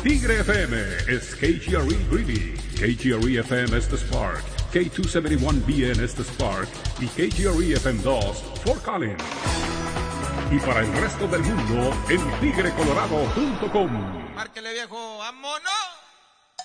Tigre FM es KGRE Greeley, KGRE FM es The Spark, K271BN es The Spark y KGRE FM 2 Fort Collins. Y para el resto del mundo en tigrecolorado.com. Márquele, viejo, vámonos.